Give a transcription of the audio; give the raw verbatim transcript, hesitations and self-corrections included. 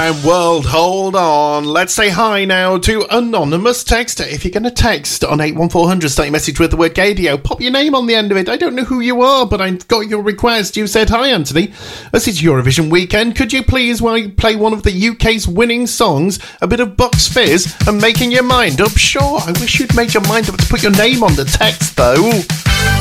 And world, hold on. Let's say hi now to anonymous texter. If you're going to text on eight one four hundred, start your message with the word Gadio. Pop your name on the end of it. I don't know who you are, but I got your request. You said, hi, Anthony. This is Eurovision weekend. Could you please while you play one of the U K's winning songs, a bit of Bucks Fizz and Making Your Mind Up? Sure, I wish you'd made your mind up to put your name on the text, though.